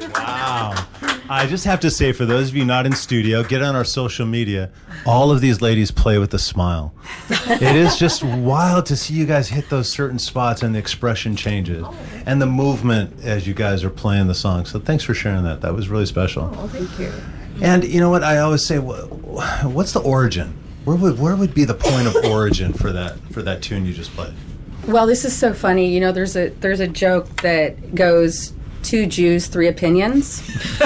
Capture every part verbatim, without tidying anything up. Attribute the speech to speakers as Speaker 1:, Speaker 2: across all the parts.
Speaker 1: Wow. I just have to say, for those of you not in studio, get on our social media. All of these ladies play with a smile. It is just wild to see you guys hit those certain spots and the expression changes. And the movement as you guys are playing the song. So thanks for sharing that. That was really special.
Speaker 2: Oh, thank you.
Speaker 1: And you know what? I always say, what's the origin? Where would where would be the point of origin for that for that tune you just played?
Speaker 3: Well, this is so funny. You know, there's a there's a joke that goes, two Jews, three opinions.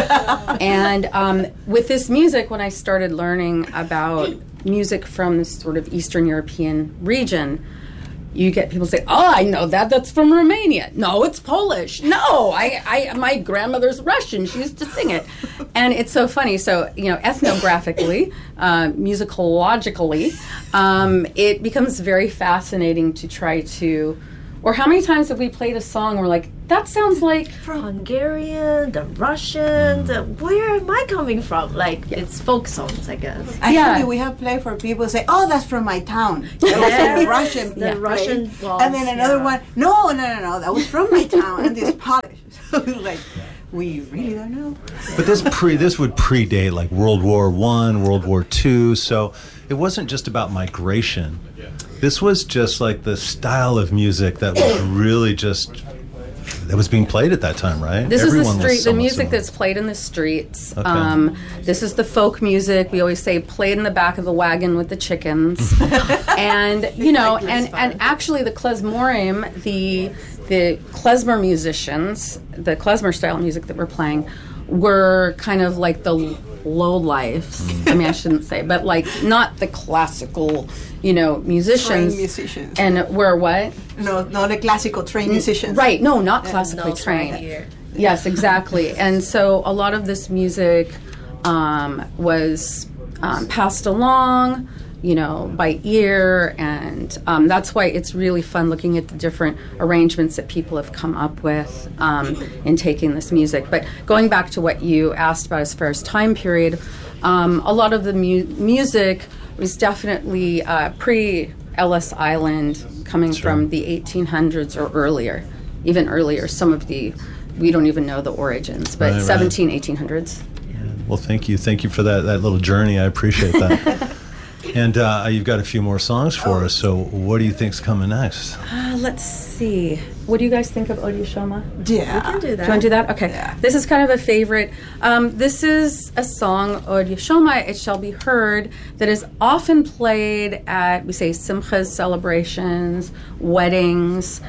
Speaker 3: And um, with this music, when I started learning about music from this sort of Eastern European region, you get people say, "Oh, I know that. That's from Romania." No, it's Polish. No, I, I, my grandmother's Russian. She used to sing it, and it's so funny. So, you know, ethnographically, uh, musicologically, um, it becomes very fascinating to try to. Or how many times have we played a song and we're like, that sounds like
Speaker 2: from Hungarian, the Russian, the where am I coming from? Like yeah. It's folk songs, I guess.
Speaker 4: Actually,
Speaker 3: yeah.
Speaker 4: we have played for people who say, "Oh, that's from my town." That was
Speaker 2: yeah.
Speaker 4: the Russian,
Speaker 2: the
Speaker 4: yeah.
Speaker 2: Russian. Waltz,
Speaker 4: and then another
Speaker 2: yeah.
Speaker 4: one, no, no, no, no, that was from my town, and this Polish. So like, we really don't know.
Speaker 1: But this pre this would predate like World War One, World War Two. So it wasn't just about migration. This was just like the style of music that was really just that was being played at that time, right?
Speaker 3: This
Speaker 1: Everyone
Speaker 3: is the street, the music
Speaker 1: similar.
Speaker 3: that's played in the streets.
Speaker 1: Okay.
Speaker 3: Um, this is the folk music. We always say played in the back of the wagon with the chickens. And, you know, and, and actually the klezmorim, the the klezmer musicians, the klezmer style music that we're playing, were kind of like the low lives. I mean, I shouldn't say, but like not the classical, you know, musicians.
Speaker 4: Trained musicians.
Speaker 3: And we're what?
Speaker 4: No, not the classical trained musicians.
Speaker 3: Right, no, not classically
Speaker 2: No,
Speaker 3: trained.
Speaker 2: right here.
Speaker 3: Yes, exactly. And so a lot of this music um, was um, passed along, you know, by ear, and um, that's why it's really fun looking at the different arrangements that people have come up with um, in taking this music. But going back to what you asked about as far as time period, um, a lot of the mu- music was definitely uh, pre-Ellis Island, coming
Speaker 1: Sure.
Speaker 3: from the eighteen hundreds or earlier, even earlier. Some of the, we don't even know the origins, but
Speaker 1: Right, right.
Speaker 3: seventeen, eighteen hundreds.
Speaker 1: Well, thank you, thank you for that that little journey. I appreciate that. And uh, you've got a few more songs for us. So, what do you think's coming next?
Speaker 3: Uh, let's see. What do you guys think of Odia Shoma?
Speaker 4: Yeah.
Speaker 2: We can do
Speaker 3: Do
Speaker 2: that.
Speaker 3: you want to do that? Okay.
Speaker 4: Yeah.
Speaker 3: This is kind of a favorite. Um, this is a song, Odia Shoma, It Shall Be Heard, that is often played at, we say, simchas, celebrations, weddings.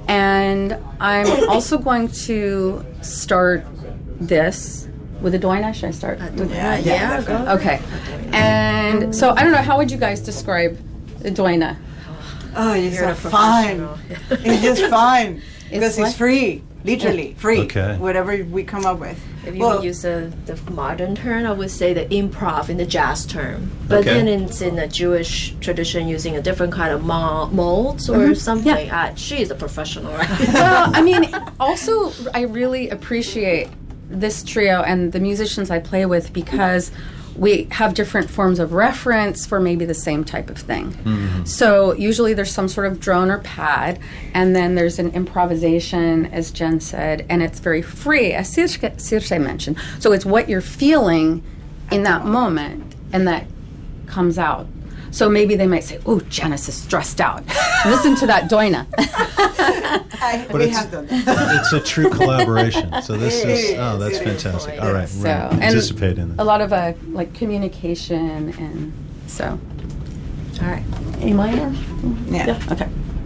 Speaker 3: And I'm also going to start this with a doina. Should I start? with
Speaker 2: Yeah, yeah, go.
Speaker 3: Okay. And so, I don't know, how would you guys describe a doina?
Speaker 4: Oh, it's
Speaker 2: You're
Speaker 4: so
Speaker 2: a
Speaker 4: fun.
Speaker 2: professional.
Speaker 4: It's just fun because
Speaker 3: what?
Speaker 4: it's free, literally free.
Speaker 1: Okay.
Speaker 4: Whatever we come up with.
Speaker 2: If you
Speaker 4: Well,
Speaker 2: would use the, the modern term, I would say the improv in the jazz term. But
Speaker 1: Okay.
Speaker 2: then it's in the Jewish tradition using a different kind of mo- molds or something.
Speaker 3: Yeah.
Speaker 2: Uh, she is a professional, right?
Speaker 3: Well, I mean, also, I really appreciate this trio and the musicians I play with because we have different forms of reference for maybe the same type of thing.
Speaker 1: Mm-hmm.
Speaker 3: So usually there's some sort of drone or pad, and then there's an improvisation, as Jen said, and it's very free, as Circe, Circe mentioned. So it's what you're feeling in that moment, and that comes out. So maybe they might say, "Oh, Janice is stressed out. Listen to that doina."
Speaker 4: I,
Speaker 1: But
Speaker 4: we
Speaker 1: it's-
Speaker 4: have done that.
Speaker 1: It's a true collaboration. So this
Speaker 4: It
Speaker 1: is
Speaker 4: is,
Speaker 1: oh, that's
Speaker 4: it is.
Speaker 1: fantastic. All right,
Speaker 3: So,
Speaker 1: we're
Speaker 3: and
Speaker 1: anticipating
Speaker 3: a
Speaker 1: this.
Speaker 3: lot of uh, like communication, and so.
Speaker 2: All right.
Speaker 3: A minor?
Speaker 4: Yeah.
Speaker 3: Okay.